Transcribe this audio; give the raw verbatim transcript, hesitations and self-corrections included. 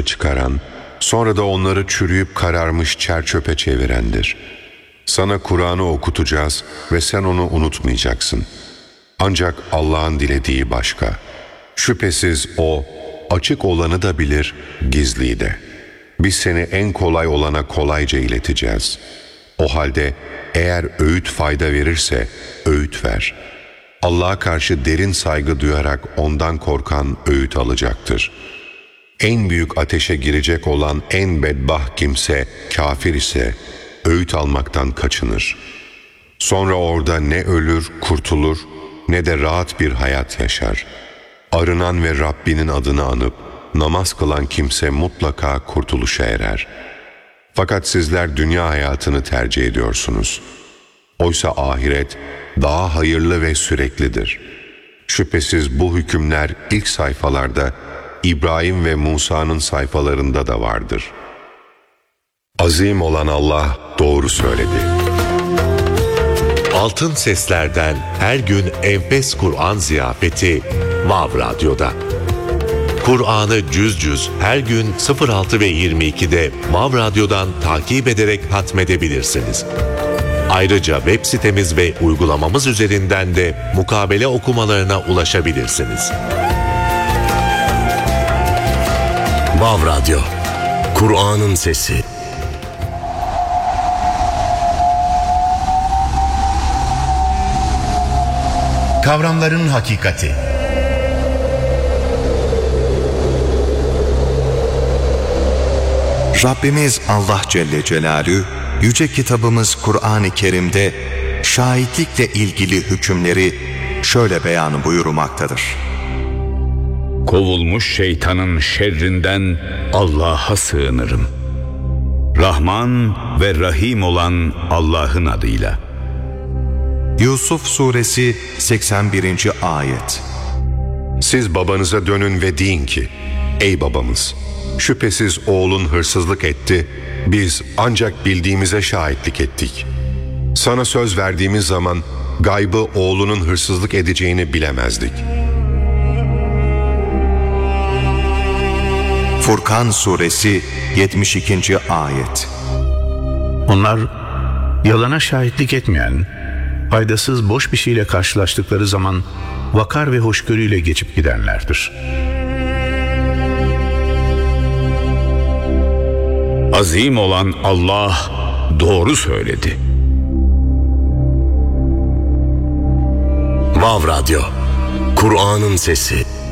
çıkaran, sonra da onları çürüyüp kararmış çer çöpe çevirendir. Sana Kur'an'ı okutacağız ve sen onu unutmayacaksın. Ancak Allah'ın dilediği başka. Şüphesiz O, açık olanı da bilir, gizliyi de. Biz seni en kolay olana kolayca ileteceğiz. O halde eğer öğüt fayda verirse öğüt ver. Allah'a karşı derin saygı duyarak ondan korkan öğüt alacaktır. En büyük ateşe girecek olan en bedbaht kimse, kafir ise öğüt almaktan kaçınır. Sonra orada ne ölür, kurtulur, ne de rahat bir hayat yaşar. Arınan ve Rabbinin adını anıp namaz kılan kimse mutlaka kurtuluşa erer. Fakat sizler dünya hayatını tercih ediyorsunuz. Oysa ahiret daha hayırlı ve süreklidir. Şüphesiz bu hükümler ilk sayfalarda İbrahim ve Musa'nın sayfalarında da vardır. Azim olan Allah doğru söyledi. Altın Sesler'den her gün enfes Kur'an ziyafeti Vav Radyo'da. Kur'an'ı cüz cüz her gün sıfır altı ve yirmi ikide Vav Radyo'dan takip ederek hatmedebilirsiniz. Ayrıca web sitemiz ve uygulamamız üzerinden de mukabele okumalarına ulaşabilirsiniz. Vav Radyo, Kur'an'ın sesi. Kavramların hakikati. Rabbimiz Allah Celle Celaluhu, yüce kitabımız Kur'an-ı Kerim'de şahitlikle ilgili hükümleri şöyle beyan buyurmaktadır. Kovulmuş şeytanın şerrinden Allah'a sığınırım. Rahman ve Rahim olan Allah'ın adıyla. Yusuf Suresi seksen birinci ayet. Siz babanıza dönün ve deyin ki, ey babamız, şüphesiz oğlun hırsızlık etti, biz ancak bildiğimize şahitlik ettik. Sana söz verdiğimiz zaman gaybı oğlunun hırsızlık edeceğini bilemezdik. Furkan Suresi yetmiş ikinci ayet. Onlar yalana şahitlik etmeyen, faydasız boş bir şeyle karşılaştıkları zaman vakar ve hoşgörüyle geçip gidenlerdir. Azim olan Allah doğru söyledi. Vav Radyo, Kur'an'ın sesi.